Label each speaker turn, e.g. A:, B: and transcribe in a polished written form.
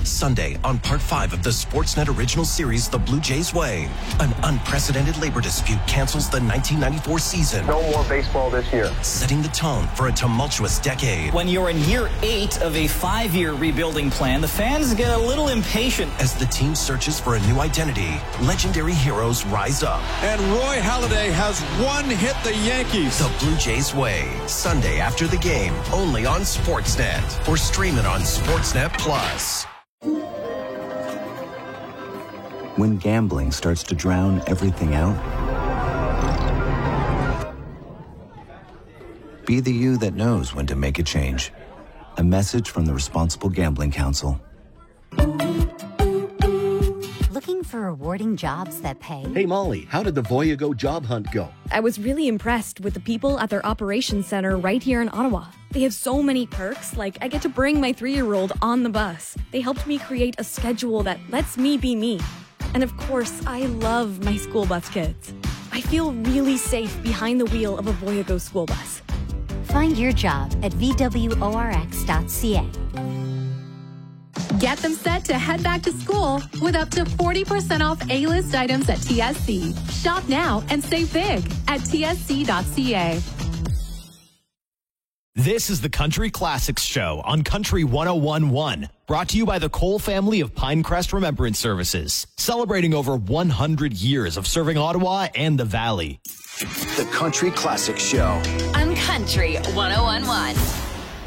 A: Sunday on Part 5 of the Sportsnet original series, The Blue Jays Way. An unprecedented labor dispute cancels the 1994 season.
B: No more baseball this year.
A: Setting the tone for a tumultuous decade.
C: When you're in year 8 of a 5-year rebuilding plan, the fans get a little impatient.
A: As the team searches for a new identity, legendary heroes rise up.
D: And Roy Halladay has one-hit the Yankees.
A: The Blue Jays Way, Sunday after the game, only on Sportsnet. Or stream it on Sportsnet Plus.
E: When gambling starts to drown everything out, be the you that knows when to make a change. A message from the Responsible Gambling Council.
F: Looking for rewarding jobs that pay?
G: Hey, Molly, how did the Voyago job hunt go?
H: I was really impressed with the people at their operations center right here in Ottawa. They have so many perks, like I get to bring my 3-year-old on the bus. They helped me create a schedule that lets me be me. And of course, I love my school bus kids. I feel really safe behind the wheel of a Voyago school bus.
F: Find your job at VWORX.ca.
I: Get them set to head back to school with up to 40% off A-list items at TSC. Shop now and save big at TSC.ca.
J: This is the Country Classics Show on Country 101.1, brought to you by the Cole family of Pinecrest Remembrance Services, celebrating over 100 years of serving Ottawa and the Valley.
A: The Country Classics Show
K: on Country 101.1.